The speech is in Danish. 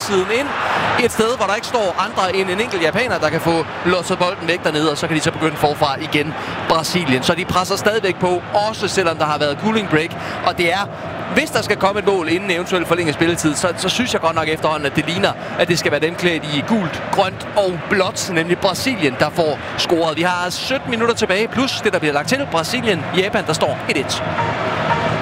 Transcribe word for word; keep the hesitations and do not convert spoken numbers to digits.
ydersiden ind. Et sted, hvor der ikke står andre end en enkelt japaner, der kan få losset bolden væk dernede, og så kan de så begynde forfra igen Brasilien. Så de presser stadigvæk på, også selvom der har været cooling break. Og det er, hvis der skal komme et mål inden eventuelt forlænget spilletid, så, så synes jeg godt nok efterhånden, at det ligner, at det skal være dem klædt i gult, grønt og blåt, nemlig Brasilien, der får scoret. Vi har sytten minutter tilbage, plus det, der bliver lagt til. Brasilien, Japan, der står et et.